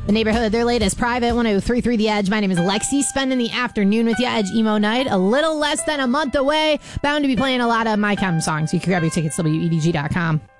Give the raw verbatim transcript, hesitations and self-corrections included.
The Neighborhood, their latest Private, one oh three point three The Edge. My name is Lexi, spending the afternoon with you. Edge Emo Night, a little less than a month away. Bound to be playing a lot of My Chem songs. You can grab your tickets at W E D G dot com.